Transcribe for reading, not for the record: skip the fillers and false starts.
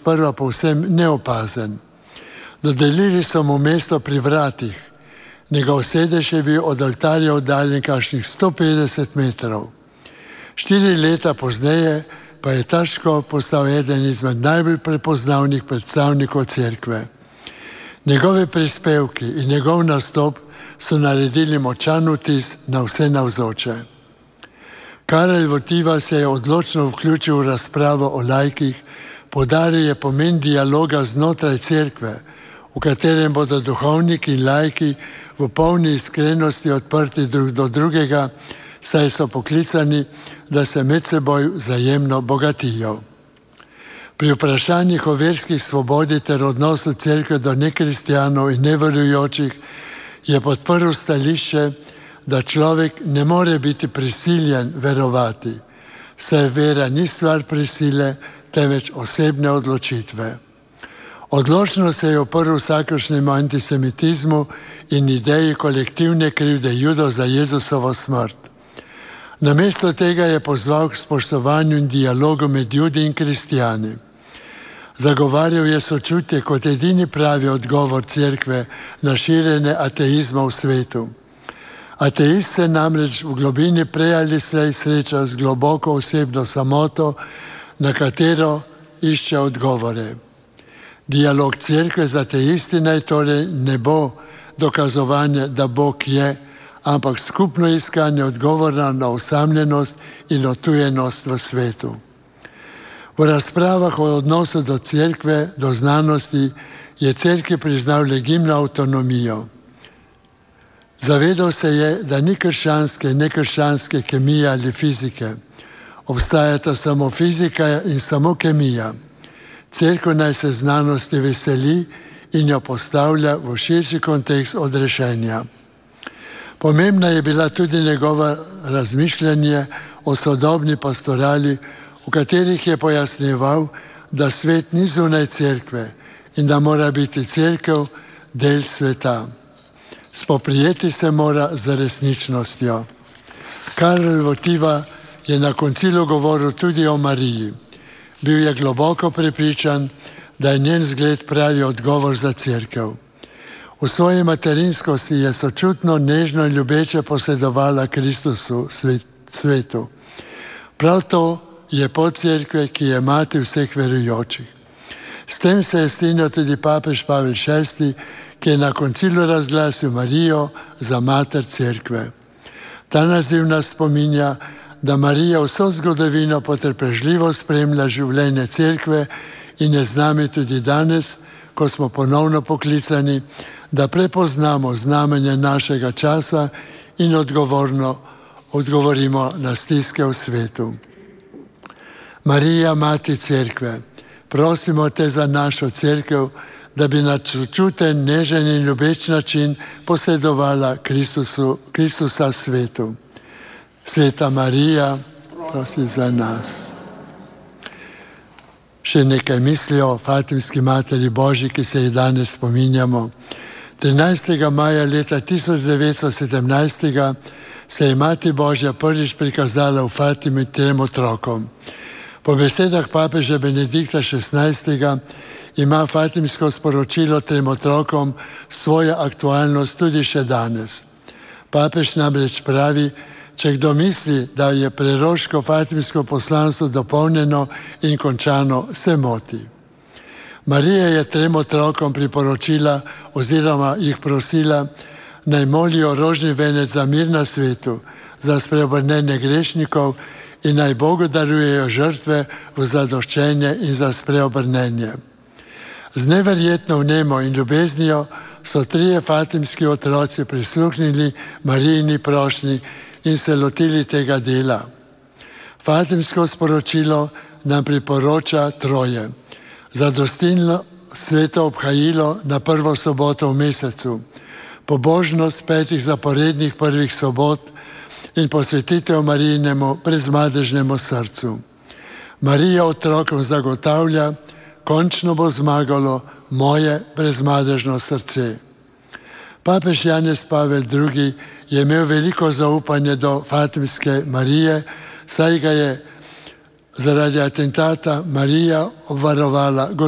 sprva povsem neopazen. Dodelili so mu mesto pri vratih. Njegov sedež je bil od oltarja oddaljen kakšnih 150 metrov. 4 leta pozneje pa je Taško postal eden izmed najbolj prepoznavnih predstavnikov cerkve. Njegove prispevki in njegov nastop so naredili močan vtis na vse navzoče. Karel Votiva se je odločno vključil v razpravo o laikih, poudaril je pomen dialoga znotraj cerkve, v katerem bodo duhovniki in laiki v polni iskrenosti odprti drug do drugega, saj so poklicani, da se med seboj vzajemno bogatijo. Pri vprašanjih o verski svobodi ter odnosu cerkve do nekristjanov in neverujočih je podprl stališče, da človek ne more biti prisiljen verovati, saj vera ni stvar prisile, temveč osebne odločitve. Odločno se je oprl vsakršnemu antisemitizmu in ideji kolektivne krivde Judov za Jezusovo smrt. Namesto tega je pozval k spoštovanju in dialogu med Judi in kristjani. Zagovarjal je sočutje kot edini pravi odgovor cerkve na širjenje ateizma v svetu. Ateist se namreč v globini prej ali slej sreča z globoko osebno samoto, na katero išče odgovore. Dialog cerkve z ateisti naj torej ne bo dokazovanje, da Bog je, ampak skupno iskanje odgovora na osamljenost in otujenost v svetu. V razpravah o odnosu do cerkve, do znanosti, je cerkvi priznal legitimno avtonomijo. Zavedal se je, da ni krščanske in nekrščanske kemije ali fizike. Obstajata samo fizika in samo kemija. Cerkev naj se znanosti veseli in jo postavlja v širši kontekst odrešenja. Pomembna je bila tudi njegova razmišljanje o sodobni pastorali, v katerih je pojasnjeval, da svet ni zunaj cerkve in da mora biti cerkev del sveta. Spoprijeti se mora z resničnostjo. Karel Votiva je na koncilu govoril tudi o Mariji. Bil je globoko prepričan, da je njen zgled pravi odgovor za cerkev. V svoji materinskosti je sočutno, nežno in ljubeče posredovala Kristusu svetu. Prav to je pot cerkve, ki je mati vseh verujočih. S tem se je strinjal tudi papež Pavel VI, ki je na koncilu razglasil Marijo za mater cerkve. Ta naziv nas spominja, da Marija vso zgodovino potrpežljivo spremlja življenje cerkve in je z nami tudi danes, ko smo ponovno poklicani, da prepoznamo znamenje našega časa in odgovorimo na stiske v svetu. Marija, mati cerkve, prosimo te za našo cerkev, da bi na čuten, nežen in ljubeč način posredovala Kristusa svetu. Sveta Marija, prosi za nas. Še nekaj misli o Fatimski materi Božji, ki se jih danes spominjamo. 13. maja leta 1917 se je Mati Božja prvič prikazala v Fatimi 3 otrokom. Po besedah papeža Benedikta XVI ima fatimsko sporočilo 3 otrokom svojo aktualnost tudi še danes. Papež namreč pravi, če kdo misli, da je preroško fatimsko poslanstvo dopolnjeno in končano, se moti. Marija je 3 otrokom priporočila oziroma jih prosila, naj molijo rožni venec za mir na svetu, za spreobrnenje grešnikov in naj Bogu darujejo žrtve v zadoščenje in za spreobrnenje. Z neverjetno vnemo in ljubeznijo so 3 fatimski otroci prisluhnili Marijini prošnji in se lotili tega dela. Fatimsko sporočilo nam priporoča 3. Zadostilno sveto obhajilo na 1. soboto v mesecu, pobožnost 5 zaporednih prvih sobot in posvetitev Marijinemu brezmadežnemu srcu. Marija otrokom zagotavlja, končno bo zmagalo moje brezmadežno srce. Papež Janez Pavel II. Je imel veliko zaupanje do Fatimske Marije, saj ga je zaradi atentata Marija obvarovala